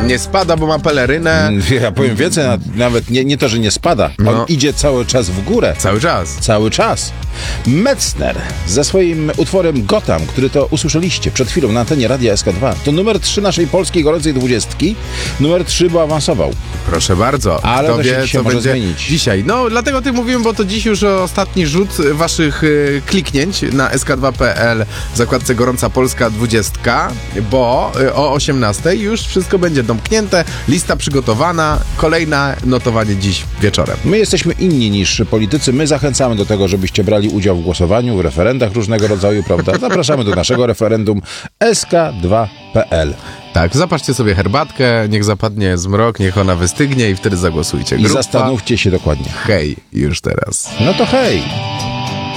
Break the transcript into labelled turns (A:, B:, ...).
A: Nie spada, bo ma pelerynę.
B: Ja powiem więcej, nawet nie to, że nie spada. On idzie cały czas w górę.
A: Cały czas.
B: Cały czas. Metzner ze swoim utworem Gotham, który to usłyszeliście przed chwilą na antenie Radia SK2, to numer 3 naszej polskiej gorącej 20. Numer 3, bo awansował.
A: Proszę bardzo.
B: Ale
A: kto
B: to
A: wie,
B: się
A: co
B: może
A: będzie
B: zmienić.
A: dzisiaj. No, dlatego o tym mówiłem, bo to dziś już ostatni rzut waszych kliknięć na sk2.pl w zakładce Gorąca Polska 20, bo o 18 już wszystko będzie domknięte, lista przygotowana, kolejne notowanie dziś wieczorem.
B: My jesteśmy inni niż politycy. My zachęcamy do tego, żebyście brali udział w głosowaniu, w referendach różnego rodzaju, prawda? Zapraszamy do naszego referendum sk2.pl.
A: Tak, zapatrzcie sobie herbatkę, niech zapadnie zmrok, niech ona wystygnie i wtedy zagłosujcie.
B: I zastanówcie się dokładnie.
A: Hej, już teraz.
B: No to hej!